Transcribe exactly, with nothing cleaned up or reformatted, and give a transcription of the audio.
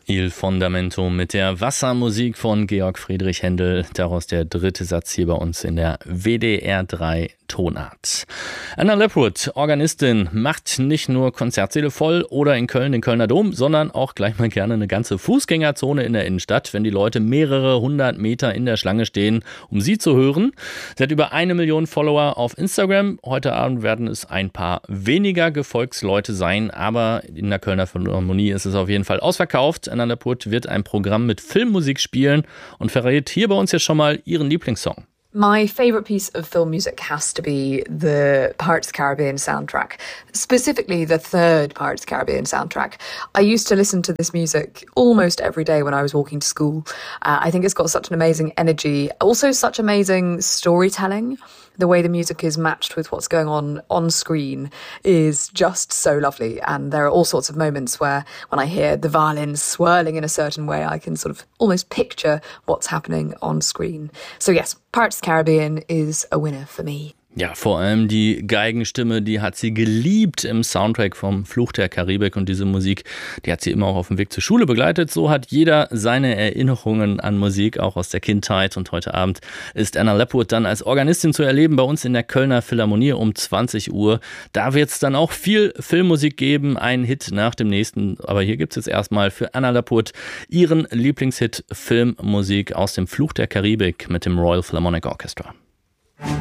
Il Fondamento mit der Wassermusik von Georg Friedrich Händel. Daraus der dritte Satz hier bei uns in der W D R drei Tonart. Anna Lepwood, Organistin, macht nicht nur Konzertsäle voll oder in Köln den Kölner Dom, sondern auch gleich mal gerne eine ganze Fußgängerzone in der Innenstadt, wenn die Leute mehrere hundert Meter in der Schlange stehen, um sie zu hören. Sie hat über eine Million Follower auf Instagram. Heute Abend werden es ein paar weniger Gefolgsleute sein, aber in der Kölner Philharmonie ist es auf jeden Fall ausverkauft. Anna Lepwood wird ein Programm mit Filmmusik spielen und verrät hier bei uns jetzt schon mal ihren Lieblingssong. My favourite piece of film music has to be the Pirates of the Caribbean soundtrack, specifically the third Pirates of the Caribbean soundtrack. I used to listen to this music almost every day when I was walking to school. Uh, I think it's got such an amazing energy, also such amazing storytelling. The way the music is matched with what's going on on screen is just so lovely. And there are all sorts of moments where when I hear the violins swirling in a certain way, I can sort of almost picture what's happening on screen. So yes, Pirates of the Caribbean is a winner for me. Ja, vor allem die Geigenstimme, die hat sie geliebt im Soundtrack vom Fluch der Karibik, und diese Musik, die hat sie immer auch auf dem Weg zur Schule begleitet. So hat jeder seine Erinnerungen an Musik, auch aus der Kindheit, und heute Abend ist Anna Lepwood dann als Organistin zu erleben bei uns in der Kölner Philharmonie um zwanzig Uhr. Da wird es dann auch viel Filmmusik geben, ein Hit nach dem nächsten, aber hier gibt es jetzt erstmal für Anna Lepwood ihren Lieblingshit Filmmusik aus dem Fluch der Karibik mit dem Royal Philharmonic Orchestra.